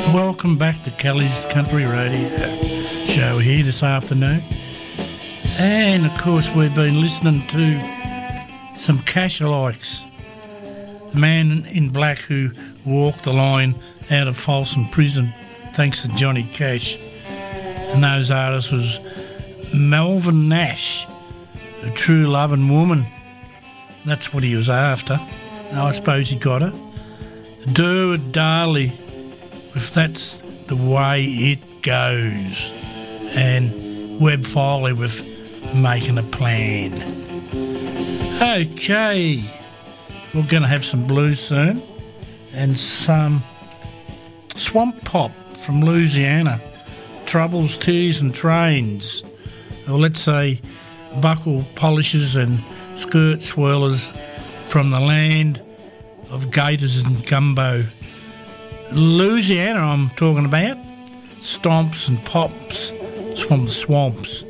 Welcome back to Kelly's Country Radio Show here this afternoon. And, of course, we've been listening to some Cash-alikes. The man in black who walked the line out of Folsom Prison thanks to Johnny Cash. And those artists was Melvin Nash, a true loving woman. That's what he was after. And I suppose he got it. Durwood Darley, if that's the way it goes. And Webb Foley with Making a Plan. Okay, we're going to have some blues soon and some swamp pop from Louisiana. Troubles, Tears and Trains. Or let's say buckle polishers and skirt swirlers from the land of gators and gumbo. Louisiana I'm talking about. Stomps and pops from the swamps.